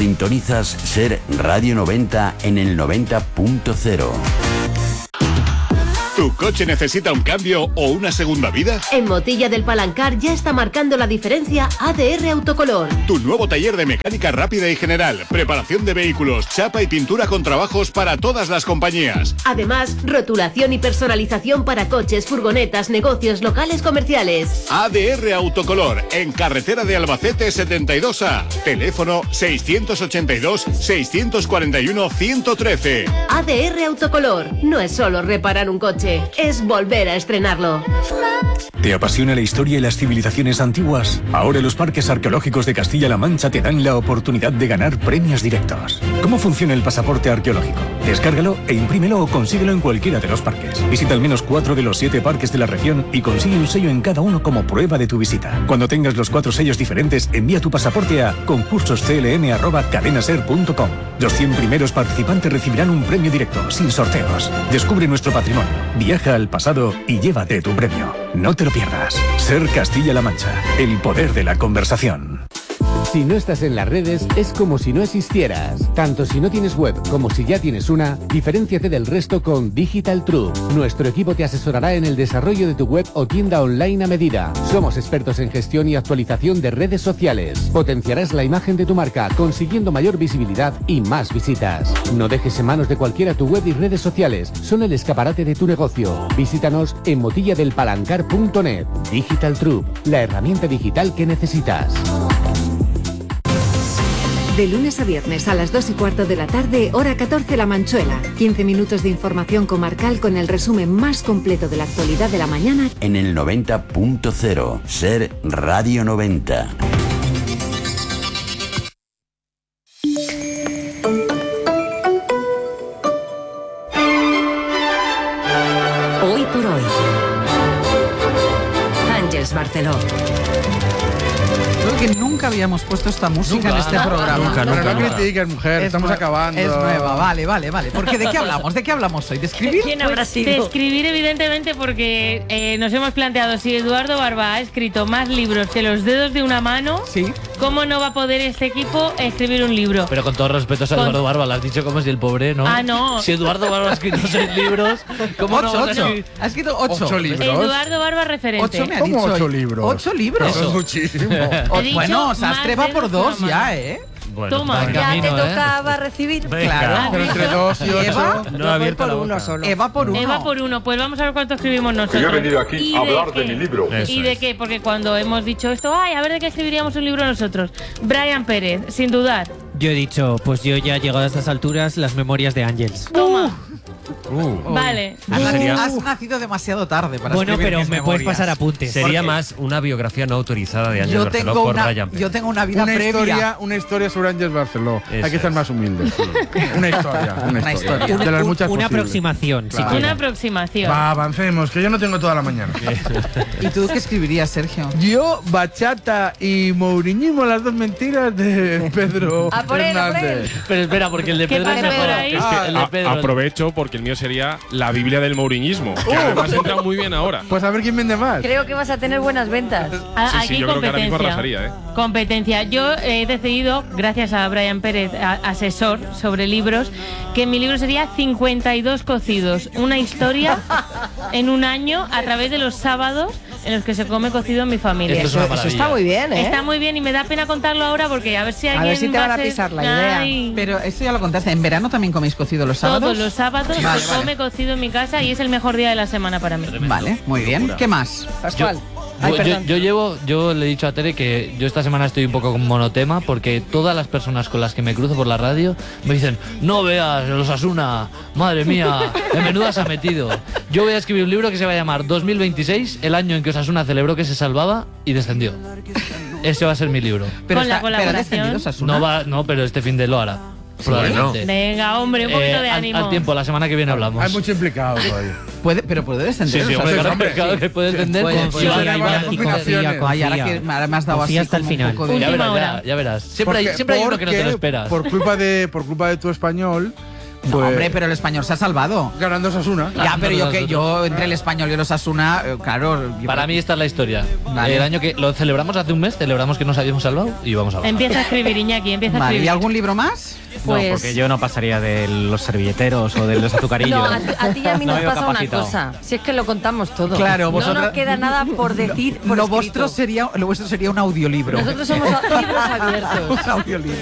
Sintonizas Ser Radio 90 en el 90.0. ¿Tu coche necesita un cambio o una segunda vida? En Motilla del Palancar ya está marcando la diferencia ADR Autocolor. Tu nuevo taller de mecánica rápida y general, preparación de vehículos, chapa y pintura con trabajos para todas las compañías. Además, rotulación y personalización para coches, furgonetas, negocios, locales comerciales. ADR Autocolor, en carretera de Albacete 72A. Teléfono 682-641-113. ADR Autocolor. No es solo reparar un coche, es volver a estrenarlo. ¿Te apasiona la historia y las civilizaciones antiguas? Ahora los parques arqueológicos de Castilla-La Mancha te dan la oportunidad de ganar premios directos. ¿Cómo funciona el pasaporte arqueológico? Descárgalo e imprímelo o consíguelo en cualquiera de los parques. Visita al menos 4 de los 7 parques de la región y consigue un sello en cada uno como prueba de tu visita. Cuando tengas los 4 sellos diferentes, envía tu pasaporte a concursosclm@cadenaser.com. Los 100 primeros participantes recibirán un premio directo, sin sorteos. Descubre nuestro patrimonio, viaja al pasado y llévate tu premio. No te lo pierdas. Ser Castilla-La Mancha, el poder de la conversación. Si no estás en las redes, es como si no existieras. Tanto si no tienes web como si ya tienes una, diferénciate del resto con Digital True. Nuestro equipo te asesorará en el desarrollo de tu web o tienda online a medida. Somos expertos en gestión y actualización de redes sociales. Potenciarás la imagen de tu marca, consiguiendo mayor visibilidad y más visitas. No dejes en manos de cualquiera tu web y redes sociales. Son el escaparate de tu negocio. Visítanos en motilladelpalancar.net. Digital True, la herramienta digital que necesitas. De lunes a viernes a las 2:15 de la tarde, hora 14 La Manchuela. 15 minutos de información comarcal con el resumen más completo de la actualidad de la mañana. En el 90.0. Ser Radio 90. Hoy por hoy. Ángeles Barceló. Creo que nunca habíamos puesto esta música en este programa. Nunca. No critiques, mujer, estamos acabando. Es nueva, vale. Porque ¿de qué hablamos? ¿De qué hablamos hoy? ¿De escribir? ¿Quién habrá sido? De escribir, evidentemente, porque nos hemos planteado, si Eduardo Barba ha escrito más libros que los dedos de una mano, sí, ¿cómo no va a poder este equipo escribir un libro? Pero con todos respetos a Eduardo Barba, lo has dicho como si el pobre, ¿no? Ah, no. Si Eduardo Barba ha escrito 6 libros, ¿cómo 8? Ha escrito 8 libros. Eduardo Barba referente. 8 me ha ¿Cómo dicho 8 libros? 8 libros. Eso es muchísimo. Bueno, Sastre va por 2 ya, ¿eh? Bueno, toma, ya camino, te tocaba recibir. Claro. Pero entre 2 y 8. No ha abierto por la uno boca. solo. Eva por 1. Eva por 1. Pues vamos a ver cuánto escribimos nosotros. Yo he venido aquí a hablar de mi libro. ¿Y de qué? Porque cuando hemos dicho esto, a ver de qué escribiríamos un libro nosotros. Brian Pérez, sin dudar. Yo he dicho, pues yo ya he llegado a estas alturas, las memorias de Ángels. Toma. Vale. Has nacido demasiado tarde para bueno, escribir pero mis me memorias. puedes pasar apuntes. Sería más una biografía no autorizada de Ángel Barceló por Brian Pérez. Yo tengo una vida previa. Una historia sobre Ángeles Barceló. Hay que ser más humilde. Una historia. De las muchas una posibles. aproximación. Claro. Si Una aproximación. Va, avancemos, que yo no tengo toda la mañana. ¿Y tú qué escribirías, Sergio? Yo, bachata y mouriñismo, las 2 mentiras de Pedro A por él, a por Hernández. él. Pero espera, porque el de ¿Qué Pedro es pasa por mejor. ahí? Es que el de Pedro. Aprovecho porque el mío sería la Biblia del Mouriñismo, que además entra muy bien ahora. Pues a ver quién vende más. Creo que vas a tener buenas ventas. Aquí yo creo que ahora mismo competencia. arrasaría, Competencia. Yo he decidido, gracias a Brian Pérez, asesor sobre libros, que mi libro sería 52 cocidos. Una historia en un año a través de los sábados en los que se come cocido en mi familia. Esto es una Eso maravilla. está muy bien, ¿eh? Está muy bien y me da pena contarlo ahora porque a ver si alguien ver si te va van a ser- pisar la idea. Ay. Pero esto ya lo contaste. ¿En verano también coméis cocido los sábados? Todos los sábados Vale, se vale. come cocido en mi casa y es el mejor día de la semana para mí. Vale, muy bien. ¿Qué más? Pascual. Ay, perdón. Yo le he dicho a Tere que yo esta semana estoy un poco con monotema porque todas las personas con las que me cruzo por la radio me dicen, no veas, los Osasuna, madre mía, en menuda se ha metido. Yo voy a escribir un libro que se va a llamar 2026, el año en que Osasuna celebró que se salvaba y descendió. Ese va a ser mi libro. Pero Con la ¿pero ha colaboración. descendido Osasuna? No, pero este fin de lo hará. Probablemente. Venga, hombre, un poquito de ánimo. Al tiempo, la semana que viene hablamos. Hay mucho implicado todavía. Pero puede descender. Sí, Osasuna. hombre, claro que puede descender. Ahora me has dado así hasta el como un final. poco de- Ya verás. Siempre hay uno que no te lo esperas. Por culpa de tu español, No, hombre, pero el Español se ha salvado. Ganando Osasuna. Ya, pero yo entre el Español y el Osasuna, claro. Para mí esta es la historia. Vale. El año que lo celebramos hace un mes, celebramos que nos habíamos salvado y vamos a bajar. Empieza a escribir, Iñaki, empieza a escribir. ¿Y algún libro más? Pues... No, porque yo no pasaría de los servilleteros o de los azucarillos. No, a ti y a mí nos pasa una capacitado. cosa. Si es que lo contamos todo. Claro, no nos queda nada por decir. Por lo vuestro sería un audiolibro. Nosotros somos libros abiertos. Un audiolibro.